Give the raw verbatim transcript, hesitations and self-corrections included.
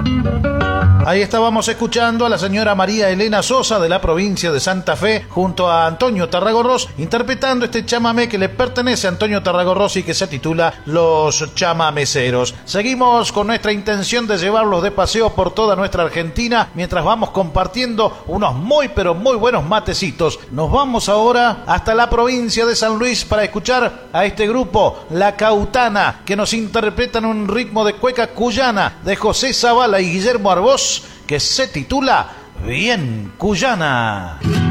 Ahí estábamos escuchando a la señora María Elena Sosa de la provincia de Santa Fe junto a Antonio Tarragorros interpretando este chamamé que le pertenece a Antonio Tarragorros y que se titula Los Chamameceros. Seguimos con nuestra intención de llevarlos de paseo por toda nuestra Argentina mientras vamos compartiendo unos muy pero muy buenos matecitos. Nos vamos ahora hasta la provincia de San Luis para escuchar a este grupo, La Cautana, que nos interpretan un ritmo de cueca cuyana de José Zavala y Guillermo Arbós, que se titula Bien Cuyana.